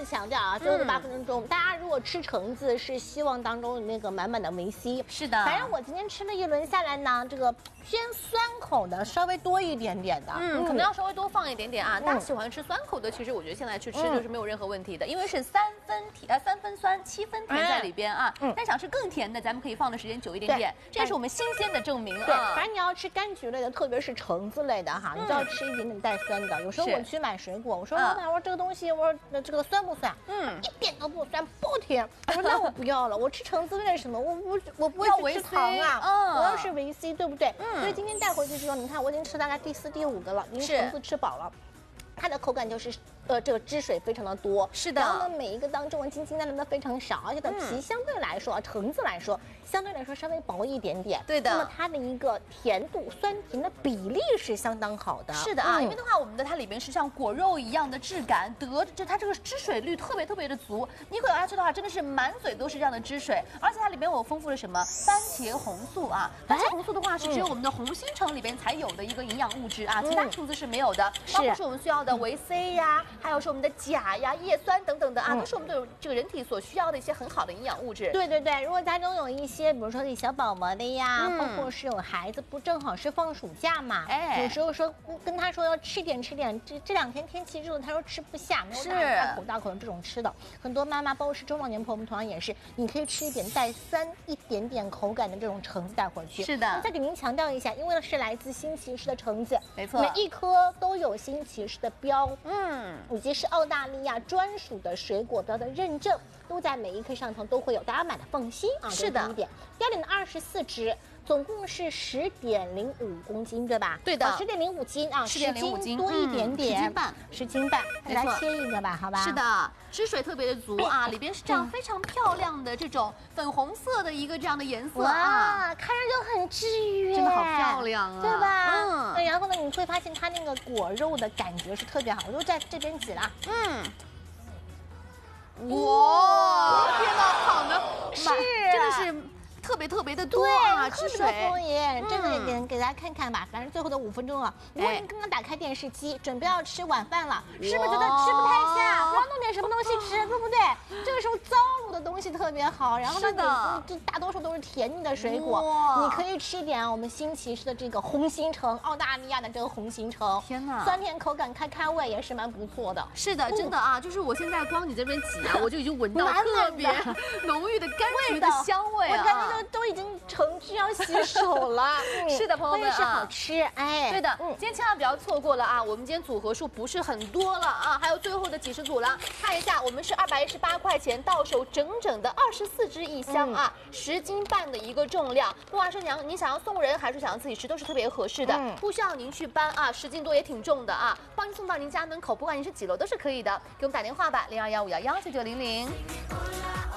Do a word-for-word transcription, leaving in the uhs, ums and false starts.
次强调啊，最后的八分钟，大家如果吃橙子是希望当中那个满满的维 C。 是的， 反正我今天吃了一轮下来呢，这个偏酸口的稍微多一点点的， 嗯，可能要稍微多放一点点啊。大家喜欢吃酸口的，其实我觉得现在去吃就是没有任何问题的，因为是三分甜呃三分酸七分甜在里边啊。嗯，但想吃更甜的，咱们可以放的时间久一点点，这也是我们新鲜的证明啊。 对，反正你要吃柑橘类的，特别是橙子类的哈，你就要吃一点点带酸的。有时候我去买水果，我说老板，我说这个东西，我说这个酸不酸？嗯，一点都不酸，不甜。我说那我不要了，我吃橙子为什么？我不我不会去吃糖啊，嗯，我要是维 C， 对不对？嗯，所以今天带回去之后，你看我已经吃大概第四、第五个了，已经橙子吃饱了。它的口感就是，呃，这个汁水非常的多， 是的。 然后呢，每一个当中晶晶亮亮的非常少，而且它皮相对来说，嗯、橙子来说，相对来说稍微薄一点点。 对的。 那么它的一个甜度、酸甜的比例是相当好的。 是的啊，嗯、因为的话，我们的它里边是像果肉一样的质感，得就它这个汁水率特别特别的足，你一口咬下去的话，真的是满嘴都是这样的汁水，而且它里边有丰富了什么番茄红素啊，番茄红素的话是只有我们的红心橙里边才有的一个营养物质啊，嗯、其他橙子是没有的，包括是我们需要的维 C 呀。还有是我们的钾呀、叶酸等等的啊，嗯、都是我们对这个人体所需要的一些很好的营养物质。 对对对，如果家中有一些，比如说给小宝宝的呀，嗯、包括是有孩子，不正好是放暑假嘛？哎，有时候说跟他说要吃点吃点，这这两天天气热，他说吃不下，没有大口大口的这种吃的。很多妈妈，包括是中老年朋友们，同样也是，你可以吃一点带酸一点点口感的这种橙子带回去。 是的， 再给您强调一下，因为是来自新奇士的橙子， 没错， 每一颗都有新奇士的标。嗯。以及是澳大利亚专属的水果标的认证，都在每一颗上头都会有，大家买的放心啊。 是的， 第一点，第二点的二十四支。总共是十点零五公斤，对吧？ 对的， 十点零五斤啊， 十点零五斤多一点点， 十斤半， 十斤半，来切一个吧，好吧？ 是的，汁水特别的足啊，里边是这样非常漂亮的这种粉红色的一个这样的颜色啊， 看着就很治愈， 真的好漂亮啊， 对吧？嗯，然后呢，你会发现它那个果肉的感觉是特别好，我就在这边挤了，嗯。 哇！天哪，好的， 是， 真的是特别特别的多啊，汁水丰盈。这个也给给大家看看吧，反正最后的五分钟了。如果您刚刚打开电视机，准备要吃晚饭了，是不是觉得吃不太下？我要弄点什么东西吃，对不对？这个时候糟卤的东西特别好，然后呢，这大多数都是甜腻的水果，你可以吃一点我们新奇士的这个红心橙，澳大利亚的这个红心橙。 天哪， 酸甜口感开开胃也是蛮不错的。 是的，真的啊，就是我现在光你这边挤啊，我就已经闻到特别浓郁的柑橘的香味啊。 我感觉都都已经橙汁要洗手了。 是的，朋友们啊， 是好吃，哎， 对的，今天千万不要错过了啊！我们今天组合数不是很多了啊，还有最后的几十组了。看一下，我们是二百一十八块钱到手，整整的二十四支一箱啊，十斤半的一个重量。不管是您您想要送人，还是想要自己吃，都是特别合适的，不需要您去搬啊，十斤多也挺重的啊，帮您送到您家门口，不管您是几楼都是可以的。给我们打电话吧，零二幺五幺幺九九零零。